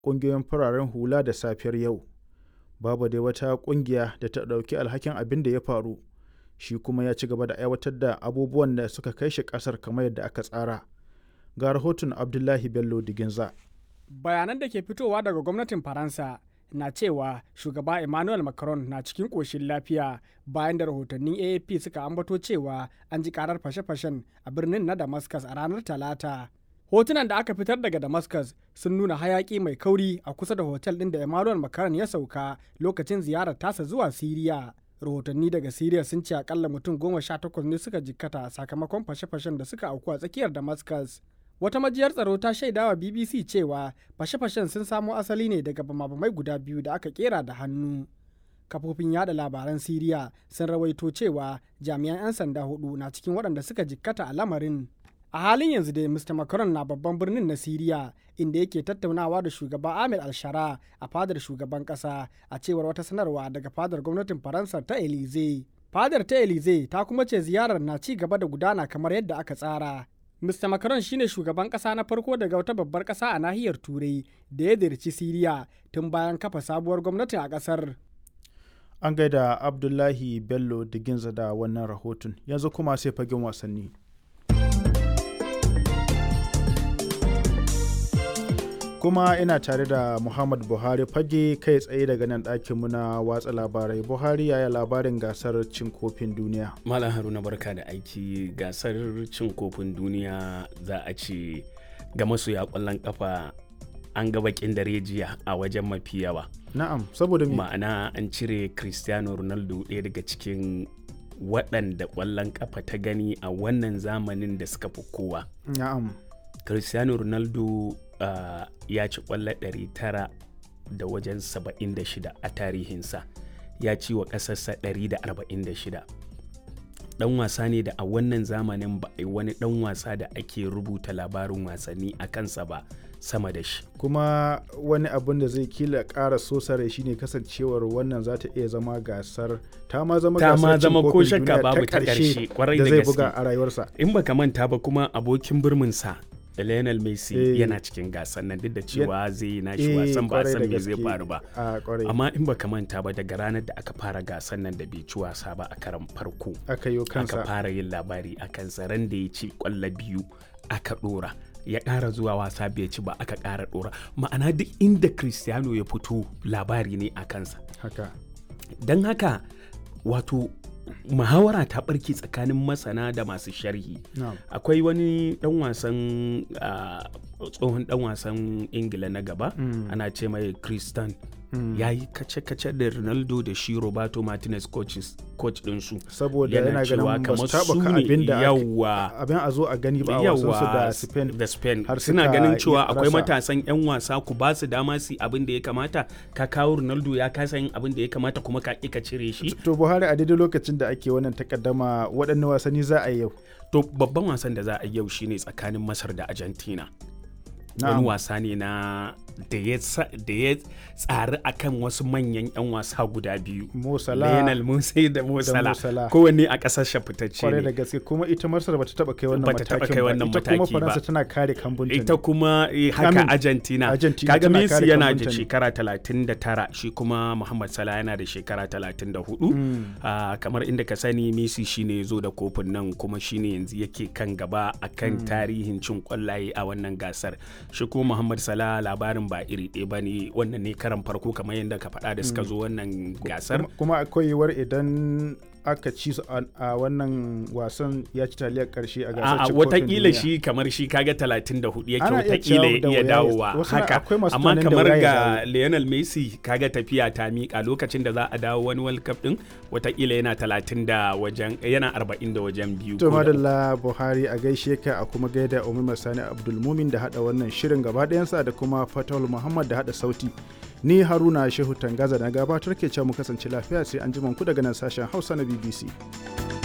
ƙungiyoyin fararen hula da safiyar yau. Babu dai wata ƙungiya da ta ɗauki alhakin abin da ya faru. Shi kuma ya ci gaba da aiwatar da abubuwan da suka kai shi ƙasar kamar yadda aka tsara. Ga rahoton Abdullahi Bello Diginza. Bayanan da ke fitowa daga gwamnatin Faransa na cewa shugaba Emmanuel Macron na cikin ƙoshin lafiya bayan da rahotannin AFP suka ambato cewa an ji karar fashe-fashen a birnin na Damascus a ranar Talata. Hotunan da aka fitar daga Damascus sun nuna hayaki mai kauri a kusa da hotel ɗin da Emmanuel Macron ya sauka lokacin ziyarar tasa zuwa Siriya. Rahotanni daga Siriya sun ce akalla mutum 18 ne suka jikkata sakamakon fashe-fashen da suka auku a tsakiyar Damascus. Wata majiyar tsaro ta shaidawa BBC cewa fashe-fashen sun samo asali ne daga bama-bamai guda biyu da aka kera da hannu. Kafofin yada labaran Siriya sun rawaito cewa jami'an 'yan sanda 4 na cikin waɗanda suka jikkata a lamarin. A halin yanzu dai Mr. Macron na babban birnin na Siriya inda yake tattaunawa da shugaba Ahmed Al-Shara a fadar shugaban ƙasa a cewar wata sanarwa daga fadar gwamnatin Faransa ta Elysee. Fadar ta Elysee ta kuma ce ziyarar na ci gaba da gudana kamar yadda aka tsara. Mr. Macron shine shugaban ƙasa na farko daga wata babbar ƙasa a nahiyar Turai da ya ziyarci Siriya tun bayan kafa sabuwar gwamnati a ƙasar. An gaida Abdullahi Bello Diginza da wannan rahoton. Yanzu kuma sai fagen wasanni. Kuma ina tare da Muhammad Buhari fage kai tsaye daga nan ɗakinmu na watsa labarai. Buhari, yaya labarin gasar cin kofin duniya? Malam Haruna, barka da aiki. Gasar cin kofin duniya za a ce ga masoya ƙwallon kafa an ga bakin dare jiya a wajen mafi yawa. Na'am, saboda me? Ma'ana an cire Cristiano Ronaldo ɗaya daga cikin waɗanda ƙwallon kafa ta gani a wannan zamanin da suka fi kowa. Na'am. Cristiano Ronaldo ya ci ƙwallo 976 a tarihinsa, ya ci wa ƙasarsa 146. Ɗan wasa ne da a wannan zamanin ba a yi wani ɗan wasa da ake rubuta labarin wasanni a kansa ba sama da shi. Kuma wani abin da zai kila ƙara sosare shi ne kasancewar wannan za ta iya zama gasar ta ma zama gasar cin kofin duniya ta ƙarshe da zai buga a rayuwarsa. In baka manta ba kuma abokin birminsa da Lionel Messi yana cikin gasar nan duk da cewa zai yi nashi wasan ba san me zai faru ba. Amma in baka manta ba daga ranar da aka fara gasar nan da bai ci wasa ba a karan farko aka fara yin labari a kansa, ran da ya ci ƙwallo 2 aka ɗora, ya ƙara zuwa wasa bai ci ba aka ƙara ɗora. Ma'ana duk inda Cristiano ya fito labari ne a kansa. Don haka wato muhawara ta barke tsakanin masana da masu sharhi. Akwai wani dan wasan tsohon dan wasan Ingila na gaba ana ce mai Christian ya yi kace-kace da Ronaldo da shi Roberto Martinez coach ɗinsu. Saboda yana ganin ba su taɓa ka abin da abin a zo a gani ba a wasansu da Spain. Suna ganin cewa akwai matasan 'yan wasa ku ba su dama su abin da ya kamata, ka kawo Ronaldo ya kasa yin abin da ya kamata kuma ka ka cire shi. To Buhari, a daidai lokacin da ake wannan takaddama waɗanne wasanni za a yi yau? To babban wasan da za a yi yau shine tsakanin Masar da Argentina. Wani wasa ne na da ya tsari akan wasu manyan 'yan wasa guda biyu, Lionel Messi da Mo Salah, kowanne a ƙasar fitacce ne. Kwarai da gaske, kuma ita Masar bata taɓa kai wannan matakin ba, ita kuma Faransa tana kare kambunta. Ita kuma haka Argentina. Kaga Messi yana da shekara 39, shi kuma Muhammad Salah yana da shekara 34. Kamar inda ka sani Messi shine zo da kofin nan kuma shine yanzu yake kan gaba akan tarihin cin ƙwallaye a wannan gasar. Shi kuma Muhammad Salah labarin ba iri ɗaya ba ne, wannan ne karan farko kamar yadda ka faɗa da suka zo wannan gasar. Kuma akwai yiwuwar idan aka ci su a wannan wasan ya ci taliyar karshe a gasar cin kofin duniya. Watakila shi kamar shi kaga 34 yake watakila ya iya dawowa haka, amma kamar ga Lionel Messi kaga tafiya ta miƙa lokacin da za a dawo wani World Cup din watakila yana 40 da wajen biyu. To madalla Buhari, a gaishe ka, a kuma gaida Umar Sani Abdulmumin da hada wannan shirin gaba ɗayansa da kuma Fatawul Muhammad da hada sauti. Ni Haruna Shehu Tangaza na gabatar ke cewa mu kasance lafiya sai an ji ku daga nan sashen Hausa na BBC.